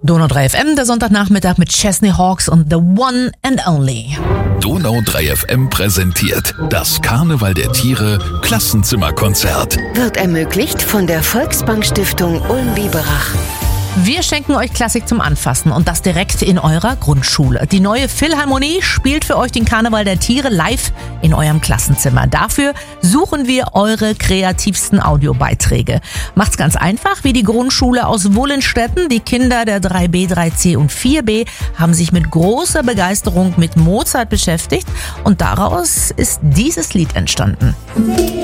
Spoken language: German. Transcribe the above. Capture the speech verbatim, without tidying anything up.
Donau drei F M, der Sonntagnachmittag mit Chesney Hawkes und The One and Only. Donau drei F M präsentiert das Karneval der Tiere Klassenzimmerkonzert. Wird ermöglicht von der Volksbank Stiftung Ulm-Biberach. Wir schenken euch Klassik zum Anfassen und das direkt in eurer Grundschule. Die neue Philharmonie spielt für euch den Karneval der Tiere live in eurem Klassenzimmer. Dafür suchen wir eure kreativsten Audiobeiträge. Macht's ganz einfach, wie die Grundschule aus Wohlenstetten. Die Kinder der drei B, drei C und vier B haben sich mit großer Begeisterung mit Mozart beschäftigt und daraus ist dieses Lied entstanden.